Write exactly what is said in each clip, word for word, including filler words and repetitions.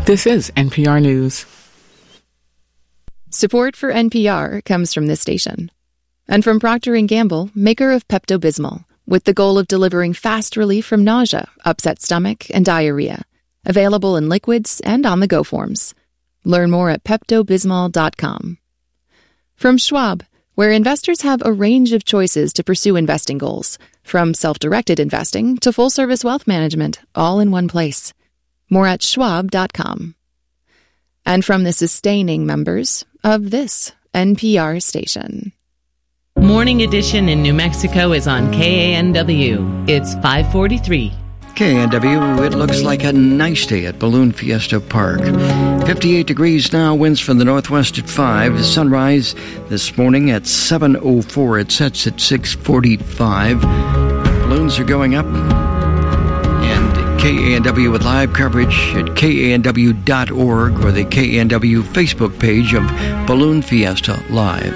This is N P R News. Support for N P R comes from this station. And from Procter and Gamble, maker of Pepto-Bismol, with the goal of delivering fast relief from nausea, upset stomach, and diarrhea. Available in liquids and on-the-go forms. Learn more at Pepto Bismol dot com. From Schwab, where investors have a range of choices to pursue investing goals, from self-directed investing to full-service wealth management, all in one place. More at Schwab dot com. And from the sustaining members of this N P R station. Morning Edition in New Mexico is on K A N W. It's five forty-three. K A N W, it looks like a nice day at Balloon Fiesta Park. fifty-eight degrees now, winds from the northwest at five. Sunrise this morning at seven oh four. It sets at six forty-five. Balloons are going up. And K A N W with live coverage at K A N W dot org or the K A N W Facebook page of Balloon Fiesta Live.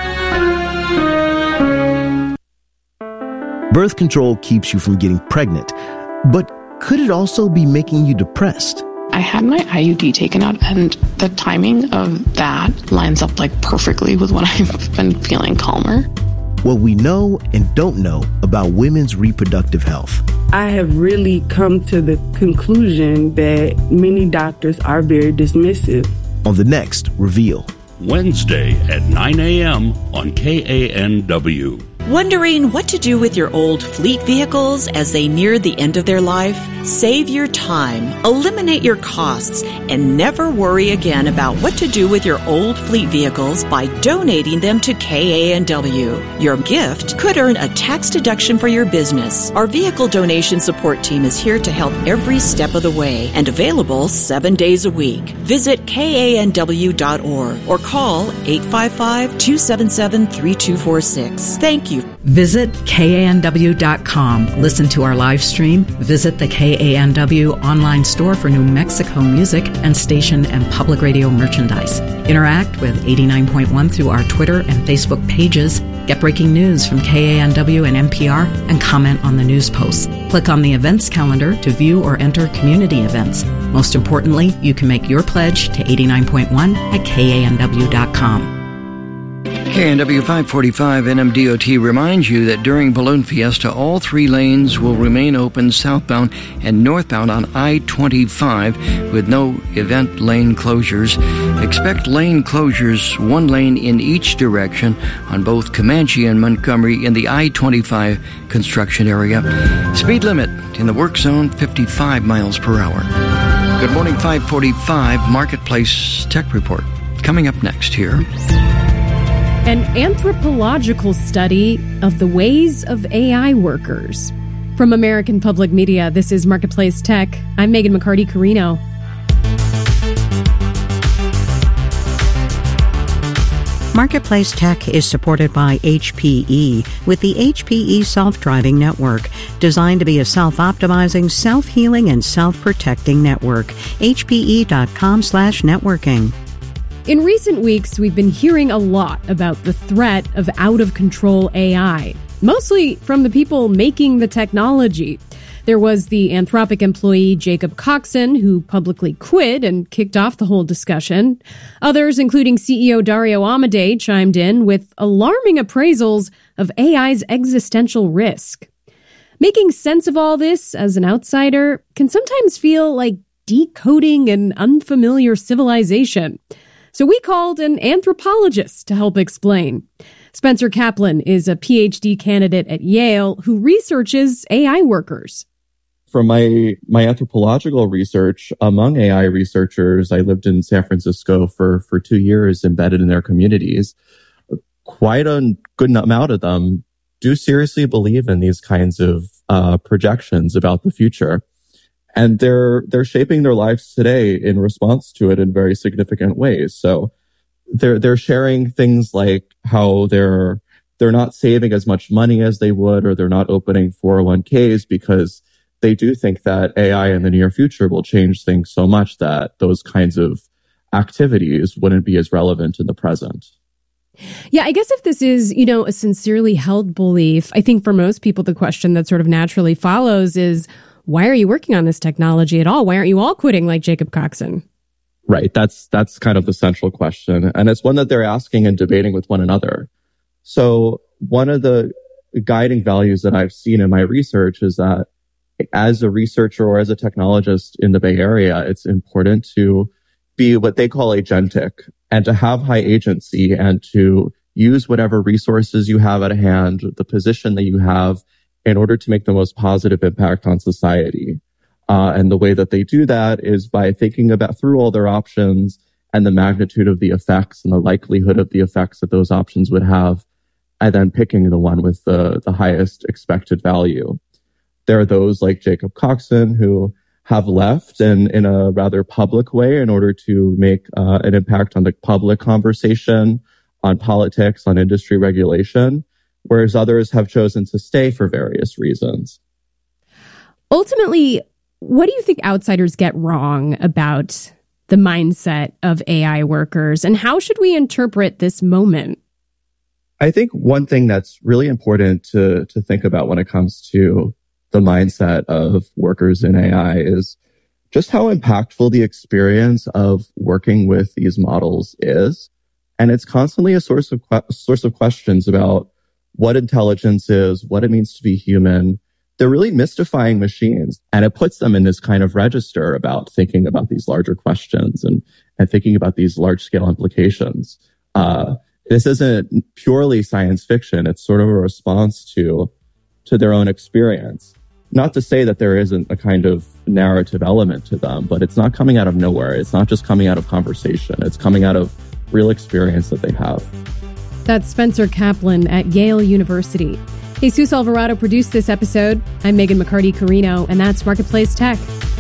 Birth control keeps you from getting pregnant, but could it also be making you depressed? I had my I U D taken out, and the timing of that lines up like perfectly with when I've been feeling calmer. What we know and don't know about women's reproductive health. I have really come to the conclusion that many doctors are very dismissive. On the next Reveal. Wednesday at nine a.m. on K A N W. Wondering what to do with your old fleet vehicles as they near the end of their life? Save your time, eliminate your costs, and never worry again about what to do with your old fleet vehicles by donating them to K A N W. Your gift could earn a tax deduction for your business. Our vehicle donation support team is here to help every step of the way and available seven days a week. Visit K A N W dot org or call eight five five, two seven seven, three two four six. Thank you. Visit K A N W dot com. Listen to our live stream. Visit the K A N W online store for New Mexico music and station and public radio merchandise. Interact with eighty-nine point one through our Twitter and Facebook pages. Get breaking news from K A N W and N P R and comment on the news posts. Click on the events calendar to view or enter community events. Most importantly, you can make your pledge to eighty-nine point one at K A N W dot com. K N W five forty-five N M D O T reminds you that during Balloon Fiesta, all three lanes will remain open southbound and northbound on I twenty-five with no event lane closures. Expect lane closures, one lane in each direction on both Comanche and Montgomery in the I twenty-five construction area. Speed limit in the work zone, fifty-five miles per hour. Good morning, five forty-five Marketplace Tech Report. Coming up next here. An anthropological study of the ways of A I workers. From American Public Media, this is Marketplace Tech. I'm Megan McCarty-Carino. Marketplace Tech is supported by H P E with the H P E Self-Driving Network, designed to be a self-optimizing, self-healing, and self-protecting network. H P E dot com slash networking. In recent weeks, we've been hearing a lot about the threat of out-of-control A I, mostly from the people making the technology. There was the Anthropic employee Jacob Coxon, who publicly quit and kicked off the whole discussion. Others, including C E O Dario Amodei, chimed in with alarming appraisals of A I's existential risk. Making sense of all this as an outsider can sometimes feel like decoding an unfamiliar civilization. So we called an anthropologist to help explain. Spencer Kaplan is a P H D candidate at Yale who researches A I workers. For my, my anthropological research among A I researchers, I lived in San Francisco for, for two years embedded in their communities. Quite a good amount of them do seriously believe in these kinds of uh, projections about the future. And they're, they're shaping their lives today in response to it in very significant ways. So they're, they're sharing things like how they're, they're not saving as much money as they would, or they're not opening four oh one k's because they do think that A I in the near future will change things so much that those kinds of activities wouldn't be as relevant in the present. Yeah, I guess if this is, you know, a sincerely held belief, I think for most people, the question that sort of naturally follows is, why are you working on this technology at all? Why aren't you all quitting like Jacob Coxon? Right. That's, that's kind of the central question. And it's one that they're asking and debating with one another. So one of the guiding values that I've seen in my research is that as a researcher or as a technologist in the Bay Area, it's important to be what they call agentic and to have high agency and to use whatever resources you have at hand, the position that you have in order to make the most positive impact on society. Uh, and the way that they do that is by thinking about through all their options and the magnitude of the effects and the likelihood of the effects that those options would have, and then picking the one with the, the highest expected value. There are those like Jacob Coxon who have left and in a rather public way in order to make uh, an impact on the public conversation, on politics, on industry regulation, whereas others have chosen to stay for various reasons. Ultimately, what do you think outsiders get wrong about the mindset of A I workers, and how should we interpret this moment? I think one thing that's really important to, to think about when it comes to the mindset of workers in A I is just how impactful the experience of working with these models is. And it's constantly a source of que- source of questions about what intelligence is, what it means to be human. They're really mystifying machines, and it puts them in this kind of register about thinking about these larger questions and, and thinking about these large scale implications. Uh, this isn't purely science fiction. It's sort of a response to, to their own experience. Not to say that there isn't a kind of narrative element to them, but it's not coming out of nowhere. It's not just coming out of conversation. It's coming out of real experience that they have. That's Spencer Kaplan at Yale University. Jesus Alvarado produced this episode. I'm Megan McCarty-Carino, and that's Marketplace Tech.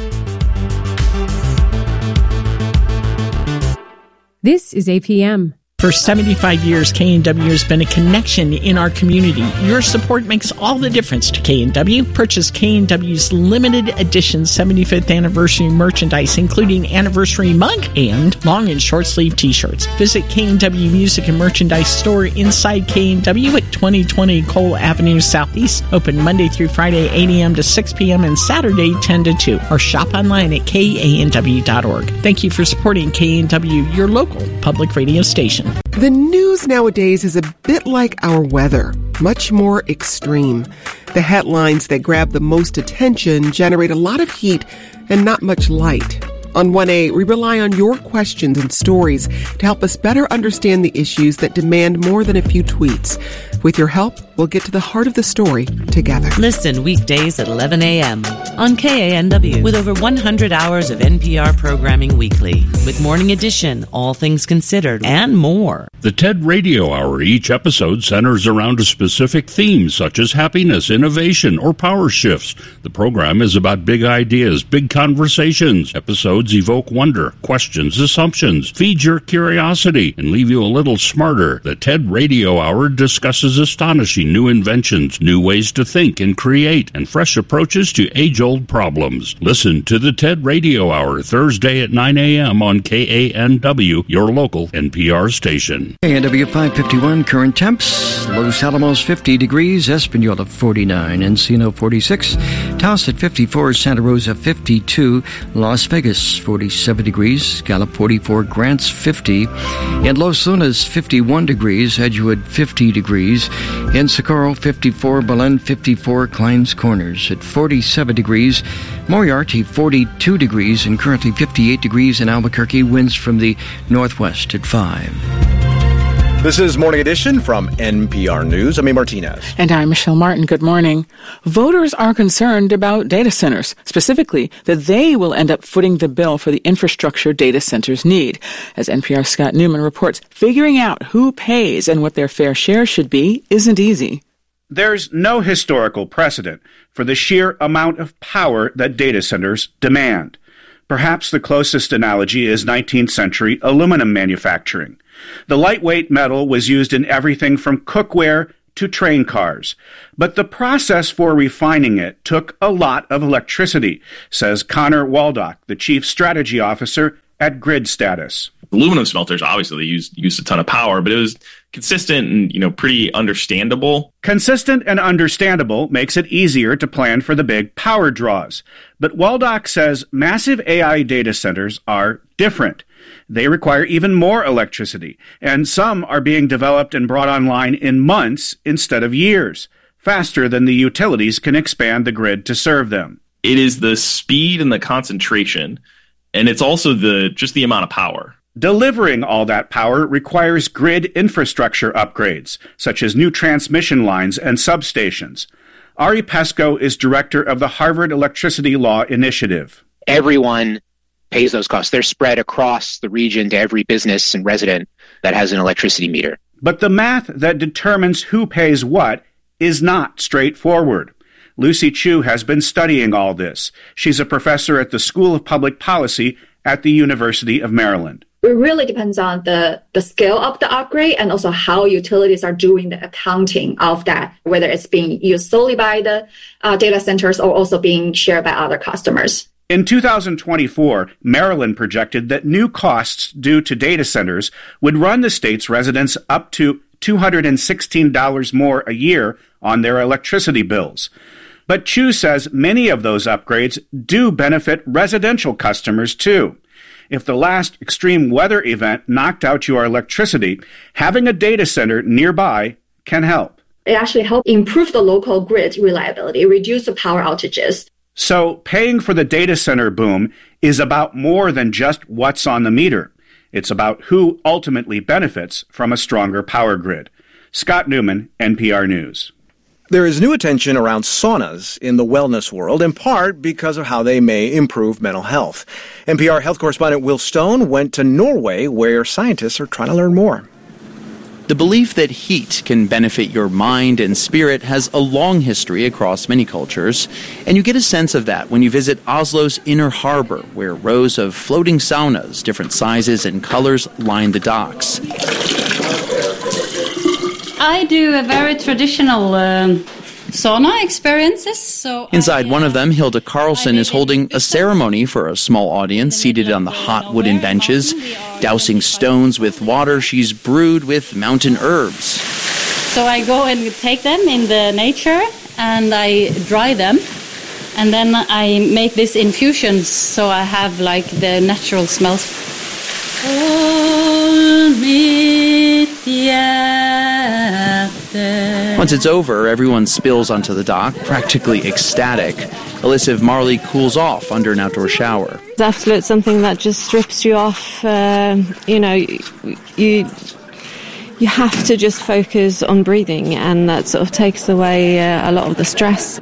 This is A P M. For seventy-five years, K N W has been a connection in our community. Your support makes all the difference to K N W. Purchase K N W's limited edition seventy-fifth anniversary merchandise, including anniversary mug and long and short sleeve t-shirts. Visit K N W Music and Merchandise Store inside K N W at twenty twenty Cole Avenue Southeast. Open Monday through Friday, eight a.m. to six p.m. and Saturday, ten to two. Or shop online at K A N W dot org. Thank you for supporting K N W, your local public radio station. The news nowadays is a bit like our weather, much more extreme. The headlines that grab the most attention generate a lot of heat and not much light. On one A, we rely on your questions and stories to help us better understand the issues that demand more than a few tweets. With your help, we'll get to the heart of the story together. Listen weekdays at eleven a.m. on K A N W with over one hundred hours of N P R programming weekly with Morning Edition, All Things Considered, and more. The TED Radio Hour, each episode centers around a specific theme such as happiness, innovation, or power shifts. The program is about big ideas, big conversations. Episodes evoke wonder, questions, assumptions, feed your curiosity, and leave you a little smarter. The TED Radio Hour discusses astonishing new inventions, new ways to think and create, and fresh approaches to age-old problems. Listen to the TED Radio Hour Thursday at nine a.m. on K A N W, your local N P R station. K N W five fifty-one, current temps, Los Alamos fifty degrees, Espanola forty-nine, Encino forty-six, Taos at fifty-four, Santa Rosa fifty-two, Las Vegas forty-seven degrees, Gallup forty-four, Grants fifty, in Los Lunas fifty-one degrees, Edgewood fifty degrees, in Socorro fifty-four, Belen fifty-four, Klein's Corners at forty-seven degrees, Moriarty forty-two degrees, and currently fifty-eight degrees in Albuquerque, winds from the northwest at five. This is Morning Edition from N P R News. I'm A. Martinez. And I'm Michelle Martin. Good morning. Voters are concerned about data centers, specifically that they will end up footing the bill for the infrastructure data centers need. As N P R's Scott Newman reports, figuring out who pays and what their fair share should be isn't easy. There's no historical precedent for the sheer amount of power that data centers demand. Perhaps the closest analogy is nineteenth century aluminum manufacturing. The lightweight metal was used in everything from cookware to train cars. But the process for refining it took a lot of electricity, says Connor Waldock, the chief strategy officer at Grid Status. Aluminum smelters, obviously, they used, used a ton of power, but it was consistent and, you know, pretty understandable. Consistent and understandable makes it easier to plan for the big power draws. But Waldock says massive A I data centers are different. They require even more electricity, and some are being developed and brought online in months instead of years, faster than the utilities can expand the grid to serve them. It is the speed and the concentration, and it's also the just the amount of power. Delivering all that power requires grid infrastructure upgrades, such as new transmission lines and substations. Ari Pesco is director of the Harvard Electricity Law Initiative. Everyone pays those costs. They're spread across the region to every business and resident that has an electricity meter. But the math that determines who pays what is not straightforward. Lucy Chu has been studying all this. She's a professor at the School of Public Policy at the University of Maryland. It really depends on the, the scale of the upgrade and also how utilities are doing the accounting of that, whether it's being used solely by the uh, data centers or also being shared by other customers. In two thousand twenty-four, Maryland projected that new costs due to data centers would run the state's residents up to two hundred sixteen dollars more a year on their electricity bills. But Chu says many of those upgrades do benefit residential customers too. If the last extreme weather event knocked out your electricity, having a data center nearby can help. It actually helps improve the local grid reliability, reduce the power outages. So paying for the data center boom is about more than just what's on the meter. It's about who ultimately benefits from a stronger power grid. Scott Newman, N P R News. There is new attention around saunas in the wellness world, in part because of how they may improve mental health. N P R health correspondent Will Stone went to Norway, where scientists are trying to learn more. The belief that heat can benefit your mind and spirit has a long history across many cultures, and you get a sense of that when you visit Oslo's Inner Harbor, where rows of floating saunas, different sizes and colors, line the docks. I do a very traditional um, sauna experiences. So Inside I, one of them, Hilda Carlson is holding a ceremony for a small audience seated on the hot wooden benches. Dousing stones with water she's brewed with mountain herbs. So I go and take them in the nature and I dry them. And then I make these infusions so I have like the natural smells. Once it's over, everyone spills onto the dock, practically ecstatic. Elisabeth Marley cools off under an outdoor shower. It's absolutely something that just strips you off. Uh, you know, you, you you have to just focus on breathing, and that sort of takes away uh, a lot of the stress.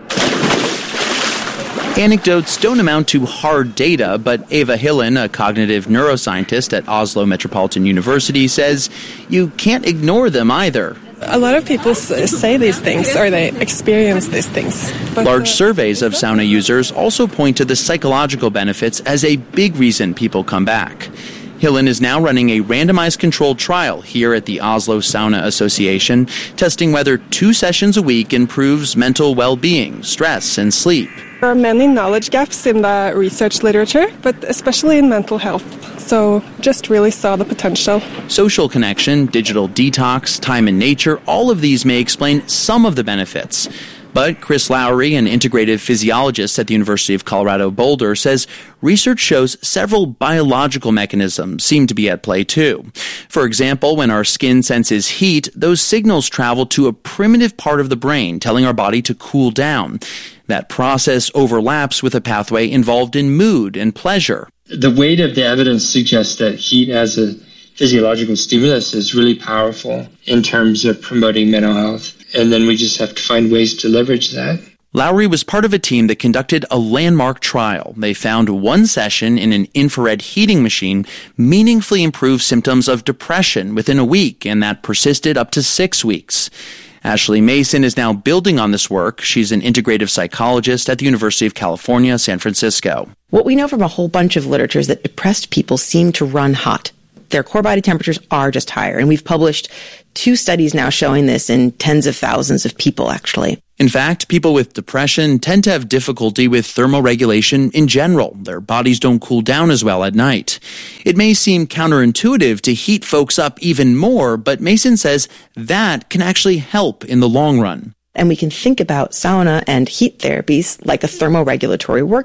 Anecdotes don't amount to hard data, but Eva Hillen, a cognitive neuroscientist at Oslo Metropolitan University, says you can't ignore them either. A lot of people say these things, or they experience these things. But Large surveys of sauna users also point to the psychological benefits as a big reason people come back. Hillen is now running a randomized controlled trial here at the Oslo Sauna Association, testing whether two sessions a week improves mental well-being, stress, and sleep. There are many knowledge gaps in the research literature, but especially in mental health. So just really saw the potential. Social connection, digital detox, time in nature, all of these may explain some of the benefits. But Chris Lowry, an integrative physiologist at the University of Colorado Boulder, says research shows several biological mechanisms seem to be at play too. For example, when our skin senses heat, those signals travel to a primitive part of the brain, telling our body to cool down. That process overlaps with a pathway involved in mood and pleasure. The weight of the evidence suggests that heat as a physiological stimulus is really powerful in terms of promoting mental health. And then we just have to find ways to leverage that. Lowry was part of a team that conducted a landmark trial. They found one session in an infrared heating machine meaningfully improved symptoms of depression within a week, and that persisted up to six weeks. Ashley Mason is now building on this work. She's an integrative psychologist at the University of California, San Francisco. What we know from a whole bunch of literature is that depressed people seem to run hot. Their core body temperatures are just higher. And we've published two studies now showing this in tens of thousands of people, actually. In fact, people with depression tend to have difficulty with thermoregulation in general. Their bodies don't cool down as well at night. It may seem counterintuitive to heat folks up even more, but Mason says that can actually help in the long run. And we can think about sauna and heat therapies like a thermoregulatory workout.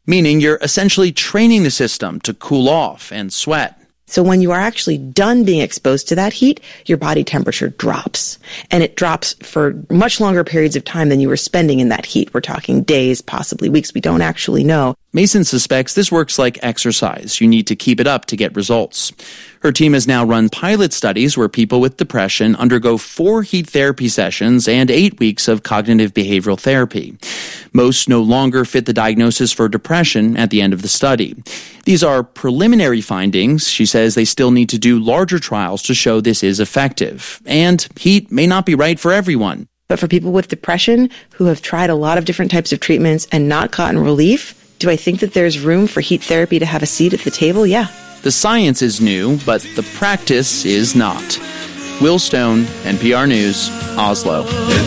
meaning you're essentially training the system to cool off and sweat. So when you are actually done being exposed to that heat, your body temperature drops. And it drops for much longer periods of time than you were spending in that heat. We're talking days, possibly weeks. We don't actually know. Mason suspects this works like exercise. You need to keep it up to get results. Her team has now run pilot studies where people with depression undergo four heat therapy sessions and eight weeks of cognitive behavioral therapy. Most no longer fit the diagnosis for depression at the end of the study. These are preliminary findings. She says they still need to do larger trials to show this is effective. And heat may not be right for everyone. But for people with depression who have tried a lot of different types of treatments and not gotten relief, do I think that there's room for heat therapy to have a seat at the table? Yeah. The science is new, but the practice is not. Will Stone, N P R News, Oslo.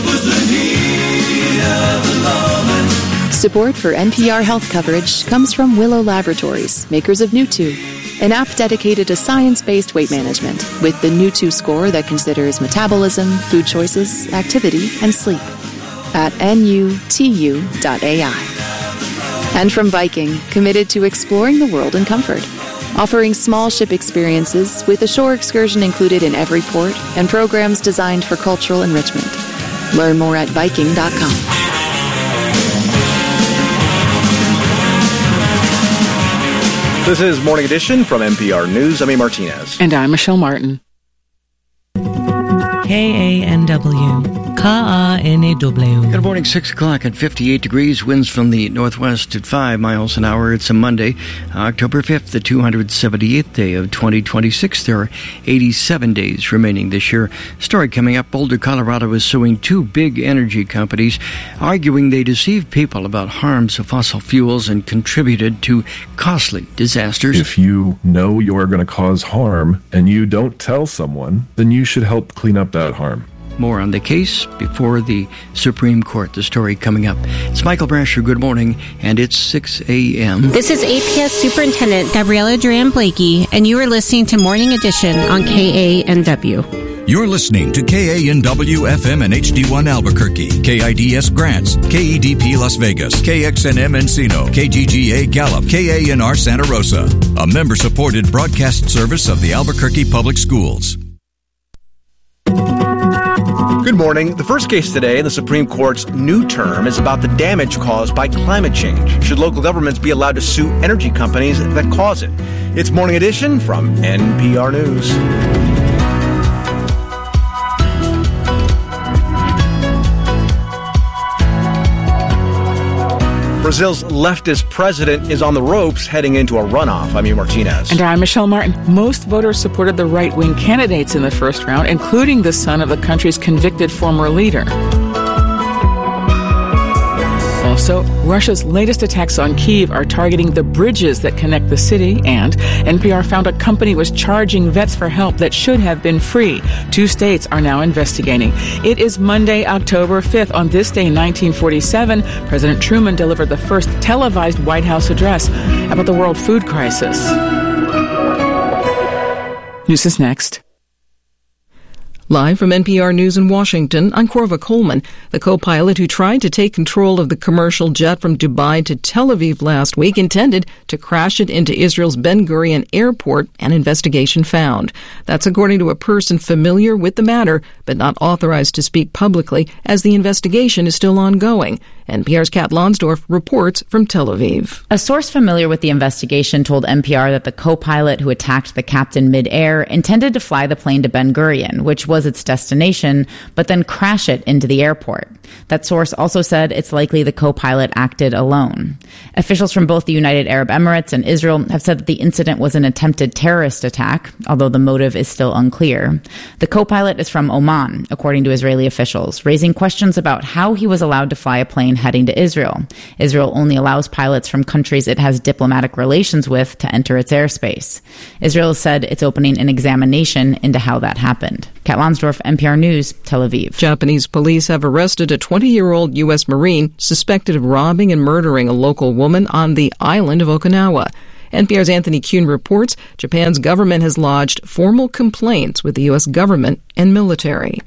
Support for N P R Health coverage comes from Willow Laboratories, makers of Nutu, an app dedicated to science-based weight management with the Nutu score that considers metabolism, food choices, activity, and sleep at N U T U dot A I. And from Viking, committed to exploring the world in comfort, offering small ship experiences with a shore excursion included in every port and programs designed for cultural enrichment. Learn more at Viking dot com. This is Morning Edition from N P R News. I'm A. Martinez. And I'm Michelle Martin. K A N W. K A N A W. Good morning, six o'clock at fifty-eight degrees, winds from the northwest at five miles an hour. It's a Monday, October fifth, the two hundred seventy-eighth day of twenty twenty-six. There are eighty-seven days remaining this year. Story coming up, Boulder, Colorado is suing two big energy companies, arguing they deceived people about harms of fossil fuels and contributed to costly disasters. If you know you're going to cause harm and you don't tell someone, then you should help clean up that harm. More on the case before the Supreme Court. The story coming up. It's Michael Brasher. Good morning, and it's six a.m. This is A P S Superintendent Gabriella Duran-Blakey, and you are listening to Morning Edition on K A N W. You're listening to K A N W F M and H D one Albuquerque, K I D S Grants, K E D P Las Vegas, K X N M Encino, K G G A Gallup, K A N R Santa Rosa, a member-supported broadcast service of the Albuquerque Public Schools. Good morning. The first case today in the Supreme Court's new term is about the damage caused by climate change. Should local governments be allowed to sue energy companies that cause it? It's Morning Edition from N P R News. Brazil's leftist president is on the ropes heading into a runoff. I'm Hugh Martinez. And I'm Michelle Martin. Most voters supported the right-wing candidates in the first round, including the son of the country's convicted former leader. Also, Russia's latest attacks on Kyiv are targeting the bridges that connect the city, and N P R found a company was charging vets for help that should have been free. Two states are now investigating. It is Monday, October fifth. On this day, nineteen forty-seven, President Truman delivered the first televised White House address about the world food crisis. News is next. Live from N P R News in Washington, I'm Corva Coleman. The co-pilot who tried to take control of the commercial jet from Dubai to Tel Aviv last week intended to crash it into Israel's Ben Gurion airport, an investigation found. That's according to a person familiar with the matter, but not authorized to speak publicly, as the investigation is still ongoing. N P R's Kat Lonsdorf reports from Tel Aviv. A source familiar with the investigation told N P R that the co-pilot who attacked the captain mid-air intended to fly the plane to Ben Gurion, which was its destination, but then crash it into the airport. That source also said it's likely the co-pilot acted alone. Officials from both the United Arab Emirates and Israel have said that the incident was an attempted terrorist attack, although the motive is still unclear. The co-pilot is from Oman, according to Israeli officials, raising questions about how he was allowed to fly a plane heading to Israel. Israel only allows pilots from countries it has diplomatic relations with to enter its airspace. Israel said it's opening an examination into how that happened. Kat Lonsdorf, N P R News, Tel Aviv. Japanese police have arrested a twenty-year-old U S Marine suspected of robbing and murdering a local woman on the island of Okinawa. N P R's Anthony Kuhn reports Japan's government has lodged formal complaints with the U S government and military.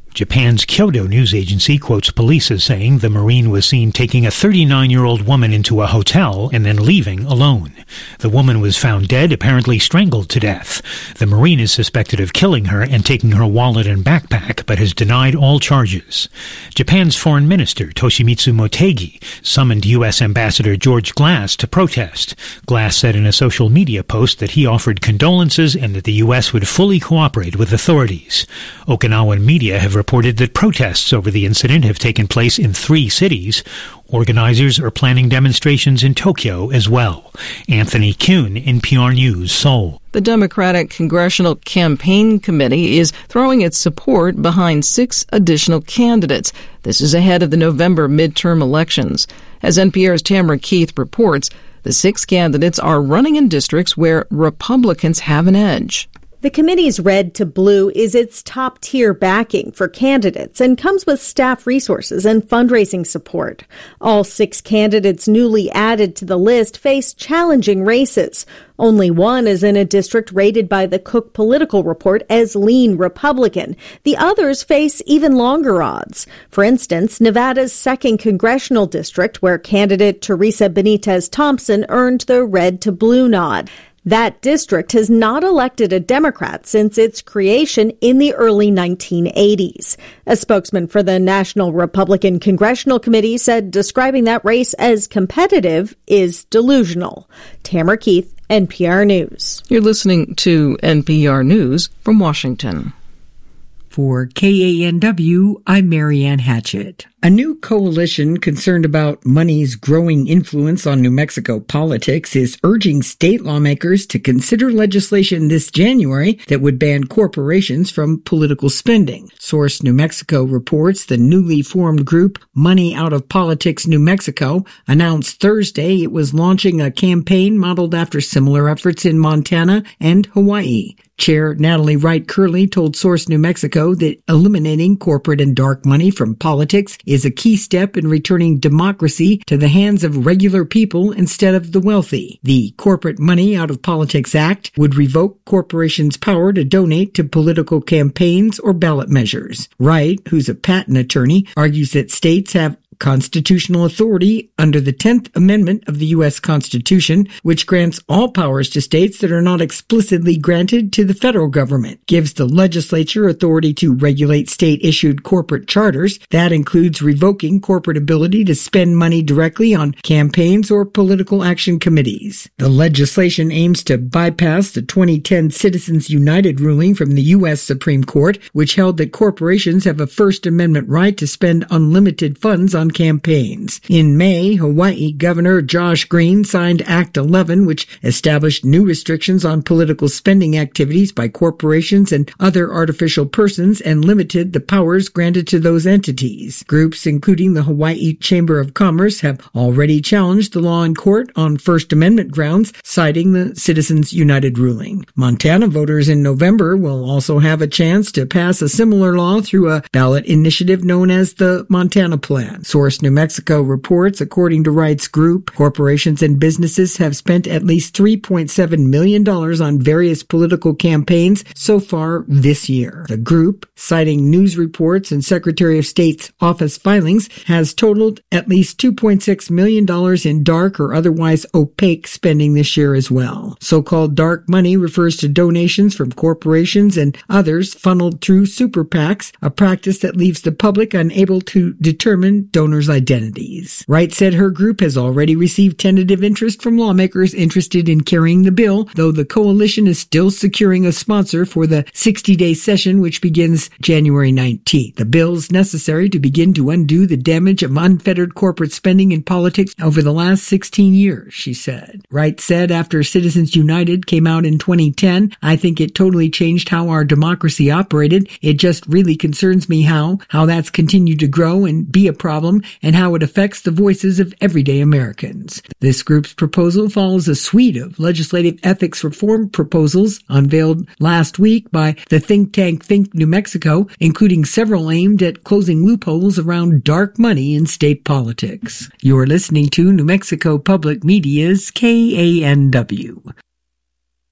Japan's Kyodo news agency quotes police as saying the Marine was seen taking a thirty-nine-year-old woman into a hotel and then leaving alone. The woman was found dead, apparently strangled to death. The Marine is suspected of killing her and taking her wallet and backpack, but has denied all charges. Japan's Foreign Minister Toshimitsu Motegi summoned U S Ambassador George Glass to protest. Glass said in a social media post that he offered condolences and that the U S would fully cooperate with authorities. Okinawan media have reported that protests over the incident have taken place in three cities. Organizers are planning demonstrations in Tokyo as well. Anthony Kuhn, N P R News, Seoul. The Democratic Congressional Campaign Committee is throwing its support behind six additional candidates. This is ahead of the November midterm elections. As N P R's Tamara Keith reports, the six candidates are running in districts where Republicans have an edge. The committee's Red to Blue is its top-tier backing for candidates and comes with staff resources and fundraising support. All six candidates newly added to the list face challenging races. Only one is in a district rated by the Cook Political Report as lean Republican. The others face even longer odds. For instance, Nevada's second congressional district, where candidate Teresa Benitez Thompson earned the Red to Blue nod. That district has not elected a Democrat since its creation in the early nineteen eighties. A spokesman for the National Republican Congressional Committee said describing that race as competitive is delusional. Tamara Keith, N P R News. You're listening to N P R News from Washington. For K A N W, I'm Marianne Hatchett. A new coalition concerned about money's growing influence on New Mexico politics is urging state lawmakers to consider legislation this January that would ban corporations from political spending. Source New Mexico reports the newly formed group Money Out of Politics New Mexico announced Thursday it was launching a campaign modeled after similar efforts in Montana and Hawaii. Chair Natalie Wright Curley told Source New Mexico that eliminating corporate and dark money from politics is a key step in returning democracy to the hands of regular people instead of the wealthy. The Corporate Money Out of Politics Act would revoke corporations' power to donate to political campaigns or ballot measures. Wright, who's a patent attorney, argues that states have constitutional authority under the tenth Amendment of the U S Constitution, which grants all powers to states that are not explicitly granted to the federal government, gives the legislature authority to regulate state-issued corporate charters. That includes revoking corporate ability to spend money directly on campaigns or political action committees. The legislation aims to bypass the twenty ten Citizens United ruling from the U S Supreme Court, which held that corporations have a First Amendment right to spend unlimited funds on campaigns. In May, Hawaii Governor Josh Green signed Act eleven, which established new restrictions on political spending activities by corporations and other artificial persons and limited the powers granted to those entities. Groups including the Hawaii Chamber of Commerce have already challenged the law in court on First Amendment grounds, citing the Citizens United ruling. Montana voters in November will also have a chance to pass a similar law through a ballot initiative known as the Montana Plan. Source New Mexico reports, according to Wright's group, corporations and businesses have spent at least three point seven million dollars on various political campaigns so far this year. The group, citing news reports and Secretary of State's office filings, has totaled at least two point six million dollars in dark or otherwise opaque spending this year as well. So-called dark money refers to donations from corporations and others funneled through super PACs, a practice that leaves the public unable to determine donors' identities. Wright said her group has already received tentative interest from lawmakers interested in carrying the bill, though the coalition is still securing a sponsor for the sixty-day session, which begins January nineteenth. The bill's necessary to begin to undo the damage of unfettered corporate spending in politics over the last sixteen years, she said. Wright said after Citizens United came out in twenty ten, I think it totally changed how our democracy operated. It just really concerns me how, how that's continued to grow and be a problem, and how it affects the voices of everyday Americans. This group's proposal follows a suite of legislative ethics reform proposals unveiled last week by the think tank Think New Mexico, including several aimed at closing loopholes around dark money in state politics. You're listening to New Mexico Public Media's K A N W.